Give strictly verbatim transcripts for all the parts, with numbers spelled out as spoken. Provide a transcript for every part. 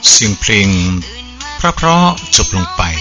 เสียงเพลงเพราะๆจบลงไป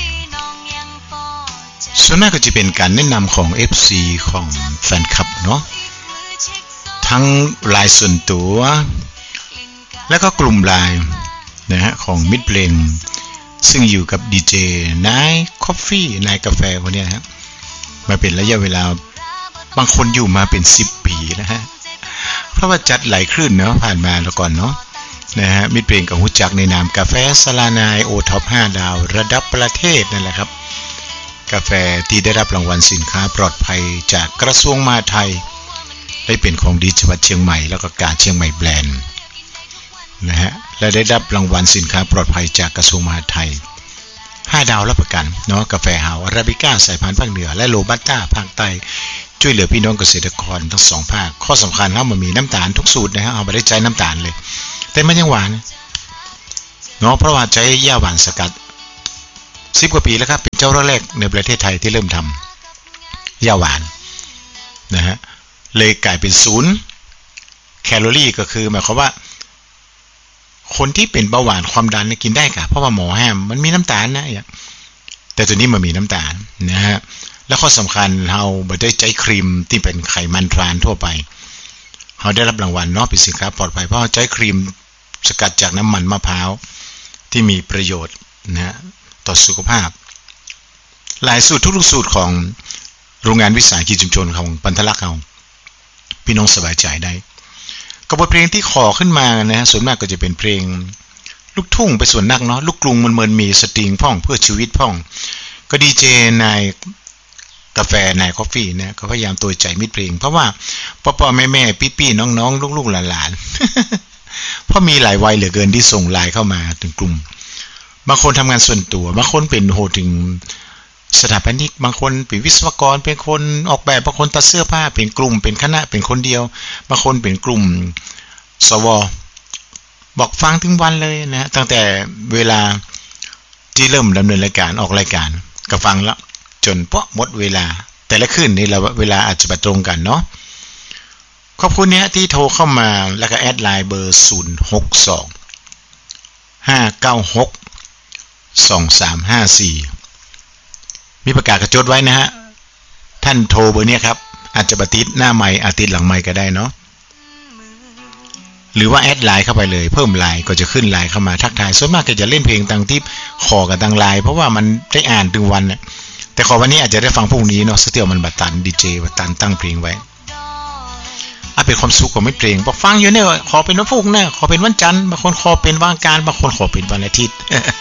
ส่วนมากก็จะเป็นการแนะนำของ เอฟ ซี ของแฟนคลับเนาะทั้งไลน์ส่วนตัวแล้วก็กลุ่มไลน์นะฮะของมิตรเพลงซึ่งอยู่กับดีเจนายคอฟฟี่นายกาแฟพวกนี้นะฮะมาเป็นระยะเวลาบางคนอยู่มาเป็นสิบปีนะฮะเพราะว่าจัดหลายคลื่นเนาะผ่านมาแล้วก่อนเนาะนะฮะมิตรเพลงกับฮู้จักในนามกาแฟสลานายโอท็อปห้าดาวระดับประเทศนั่นแหละครับกาแฟที่ได้รับรางวัลสินค้าปลอดภัยจากกระทรวงมหาดไทยได้เป็นของดีจังหวัดเชียงใหม่แล้วก็การเชียงใหม่แบรนด์นะฮะและได้รับรางวัลสินค้าปลอดภัยจากกระทรวงมหาดไทยห้าดาวรับประกันเนาะกาแฟเฮาอาราบิก้าสายพันธุ์ภาคเหนือและโรบัสต้าภาคใต้ช่วยเหลือพี่น้องเกษตรกรทั้งสองภาคข้อสำคัญแล้วมันมีน้ำตาลทุกสูตรนะฮะเอาไปได้ใจน้ำตาลเลยแต่มันยังหวานเนาะเพราะว่าใช้หญ้าหวานสกัดสิบกว่าปีแล้วครับเป็นเจ้าแรกในประเทศไทยที่เริ่มทำหญ้าหวานนะฮะเลยกลายเป็นศูนย์แคลอรี่ก็คือหมายความว่าคนที่เป็นเบาหวานความดันเนี่ยกินได้ค่ะเพราะว่าหมอห้ามมันมีน้ำตาลนะแต่ตัวนี้มันมีน้ำตาลนะฮะแล้วข้อสำคัญเราไม่ได้ใช้ครีมที่เป็นไขมันทรานทั่วไปเราได้รับรางวัลเนาะเป็นสินค้าปลอดภัยเพราะใช้ครีมสกัดจากน้ำมันมะพร้าวที่มีประโยชน์นะต่อสุขภาพหลายสูตรทุกๆสูตรของโรงงานวิสาหกิจชุมชนของปันทลักษณ์เราพี่น้องสบายใจได้กับบทเพลงที่ขอขึ้นมานะส่วนมากก็จะเป็นเพลงลูกทุ่งไปส่วนนักเนาะลูกกรุงมันเหมือนมีสตริงพ่องเพื่อชีวิตพ่องก็ดีเจนายกาแฟนายคอฟฟี่นะก็พยายามตัวใจมิตรเพลงเพราะว่าพ่อๆแม่ๆพี่ๆน้องๆลูกๆหลานๆเพราะมีหลายวัยเหลือเกินที่ส่งไลน์เข้ามาถึงกลุ่มบางคนทำงานส่วนตัวบางคนเป็นโหถึงสถาปนิกบางคนเป็นวิศวกรเป็นคนออกแบบบางคนตัดเสื้อผ้าเป็นกลุ่มเป็นคณะเป็นคนเดียวบางคนเป็นกลุ่มสวบอกฟังถึงวันเลยนะตั้งแต่เวลาที่เริ่มดำเนินรายการออกรายการก็ฟังแล้วจนเพราะหมดเวลาแต่ละคืนนี่เราเวลาอาจจะไปตรงกันเนาะขอบคุณเนี่ยที่โทรเข้ามาแล้วก็แอดไลน์เบอร์ศูนย์ หก สอง ห้า เก้า หก สอง สาม ห้า สี่มีประกาศกระจดไว้นะฮะท่านโทรเบอร์นี้ครับอาจจะบัติดหน้าไมค์อาทิตย์หลังไมค์ก็ได้เนาะหรือว่าแอดไลน์เข้าไปเลยเพิ่มไลน์ก็จะขึ้นไลน์เข้ามาทักทายส่วนมากก็จะเล่นเพลงต่างที่ขอกับทางไลน์เพราะว่ามันได้อ่านถึงวันน่ะแต่ขอวันนี้อาจจะได้ฟังพรุ่งนี้เนาะสเตียวมันบัตันดีเจบัตันตั้งเพลงไว้อ่ะเป็นความสุขของไม่เพลงบอกฟังอยู่เนี่ยขอเป็นวันพุธนะขอเป็นวันจันทร์บางคนขอเป็นวันอังคารบางคนขอเป็นวันอาทิตย์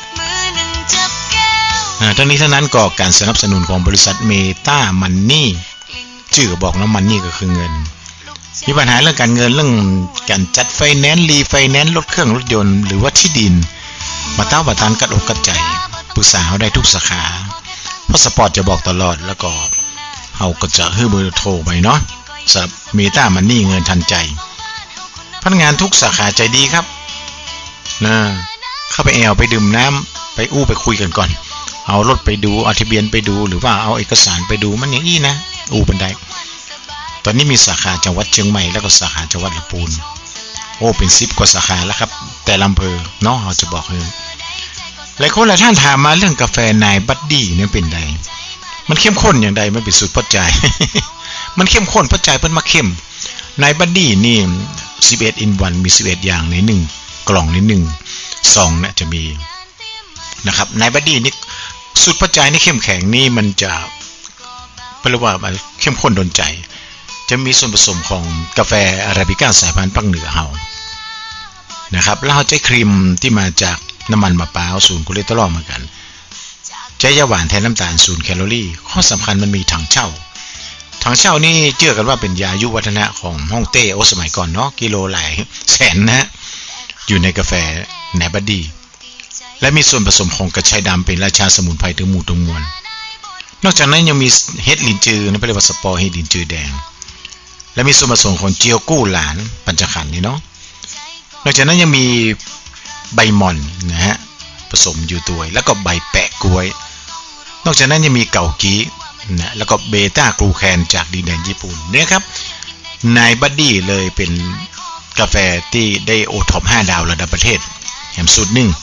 ทั้งนี้ทั้งนั้นก็การสนับสนุนของบริษัทเมตามันนี่ชื่อบอกแล้วมันนี่ก็คือเงินมีปัญหาเรื่องการเงินเรื่องการจัดไฟแนนซ์รีไฟแนนซ์รถเครื่องรถยนต์หรือว่าที่ดินมาเต้าประทานกระอกกระใจปรึกษาเขาได้ทุกสาขาเพราะสปอร์ตจะบอกตลอดแล้วก็เขาก็จะให้เบอร์โทรไปเนาะสำหรับเมตามันนี่เงินทันใจพนักงานทุกสาขาใจดีครับนะเข้าไปแอลไปดื่มน้ำไปอู้ไปคุยกันก่อนเอารถไปดูเอาทะเบียนไปดูหรือว่าเอาเอกสารไปดูมันอย่างนี้นะอู้บันไดตอนนี้มีสาขาจังหวัดเชียงใหม่แล้วก็สาขาจังหวัดลำพูนโอ้เป็นสิบกว่าสาขาแล้วครับแต่ลำเพอเนาะเราจะบอกเลยหลายคนหลายท่านถามมาเรื่องกาแฟนายบัดดี้เนี่ยเป็นไงมันเข้มข้นอย่างไรมันเป็นสูตรปัจจัย มันเข้มข้นปัจจัยเพิ่นมาเข้มนายบัดดี้นี่สิบเอ็ด in วันมีสิบเอ็ดอย่างในหนึ่งกล่องในหนึ่งซองเนี่ยจะมีนะครับนายบัดดี้นี่สูตรปัจจัยนี่เข้มแข็งนี่มันจะแปลว่ามันเข้มข้นโดนใจจะมีส่วนผสมของกาแฟอาราบิก้าสายพันธุ์ภาคเหนือเฮานะครับแล้วเราใช้ครีมที่มาจากน้ำมันมะพร้าวศูนย์คอเลสเตอรอลเหมือนกันใช้ยาหวานแทนน้ำตาลศูนย์แคลอรี่ข้อสำคัญมันมีถังเช่าถังเช่านี่เชื่อกันว่าเป็นยายุวัฒนะของฮ่องเต้โอสมัยก่อนเนาะกิโลหลายแสนนะฮะอยู่ในกาแฟแนบัดดี้และมีส่วนผสมของกระชายดำเป็นราชาสมุนไพรถึงหมู่ถึงมวลนอกจากนั้นยังมีเห็ดลินจือนะเรียกว่าสปอร์เห็ดลินจือแดงและมีส่วนผสมของเจียวกู้หลานปัญจขันธ์นี่เนาะนอกจากนั้นยังมีใบหม่อนนะฮะผสมอยู่ตัวแล้วก็ใบแปะกล้วยนอกจากนั้นยังมีเกากีนะแล้วก็เบต้ากลูแคนจากดินแดนญี่ปุ่นเนี่ยครับนายบัดดี้เลยเป็นกาแฟที่ได้โอท็อปห้าดาวระดับประเทศแถมสูตรหนึ่ง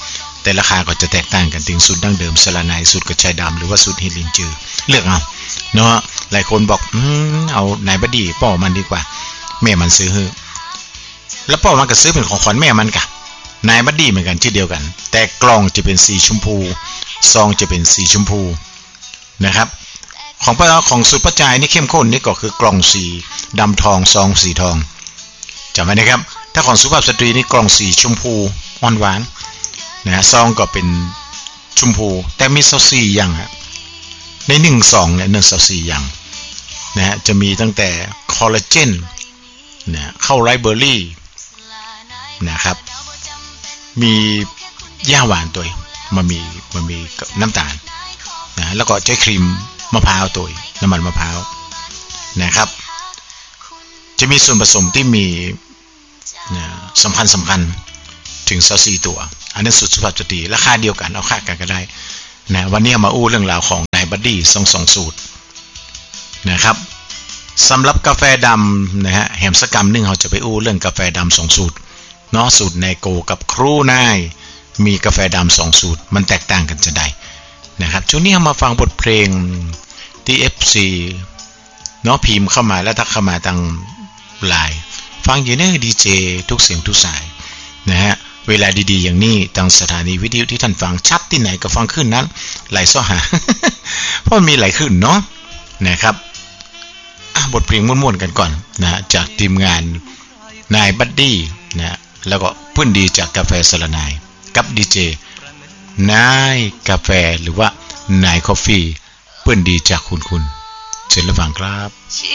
แต่ราคาก็จะแตกต่างกันถึงสูตรดั้งเดิมสลาไนสูตรกระชายดำหรือว่าสูตรเฮลินจือเลือกเอาเนาะหลายคนบอกอืมเอานายบดีป่อมันดีกว่าแม่มันซื้อให้แล้วป่อมันก็ซื้อเป็นของขวัญแม่มันกะนายบดีเหมือนกันที่เดียวกันแต่กล่องจะเป็นสีชมพูซองจะเป็นสีชมพูนะครับของป้าของสูตรป้าจายนี่เข้มข้นนี่ก็คือกล่องสีดำทองซองสีทองจำไว้นะครับถ้าของสุภาพสตรีนี่กล่องสีชมพูอ่อนหวานนะฮะซองก็เป็นชมพูแต่มีซอสสี่อย่างฮะในหนึ่งซองเนี่ยหนึ่งซอสสี่อย่างนะฮะจะมีตั้งแต่คอลลาเจนนะเข้าไรเบอร์รี่นะครับมีย่าหวานตัวมันมีมันมีน้ำตาลนะแล้วก็ใช้ครีมมะพร้าวตัวน้ำมันมะพร้าวนะครับจะมีส่วนผสมที่มีนะสำคัญสำคัญถึงซอสสี่ตัวอันนั้นสูตรสุภาพสตรีราคาเดียวกันเอาค่ากันก็ได้นะวันนี้มาอู้เรื่องราวของนายบัดดี้สองสองสูตรนะครับสำหรับกาแฟดำนะฮะแหมสกรรมหนึ่งเราจะไปอู้เรื่องกาแฟดำสองสูตรเนาะสูตรไนโกกับครูนายมีกาแฟดำสองสูตรมันแตกต่างกันจะได้นะครับช่วงนี้มาฟังบทเพลงที่ เอฟ ซี เนาะพิมพ์เข้ามาแล้วทักเข้ามาทางไลน์ฟังอยู่เนี่ยดีเจทุกเสียงทุกสายนะฮะเวลาดีๆอย่างนี้ทางสถานีวิทยุที่ท่านฟังชัดที่ไหนก็ฟังขึ้นนั้นไหลซ้อหา เพราะมีไหลขึ้นเนาะนะครับบทเพลงม่วนๆกันก่อนนะจากทีมงานนายบัดดี้นะแล้วก็เพื่อนดีจากกาแฟสละนายกับดีเจนายกาแฟหรือว่านายคอฟฟี่เพื่อนดีจากคุณคุณเชิญรับฟังครับชี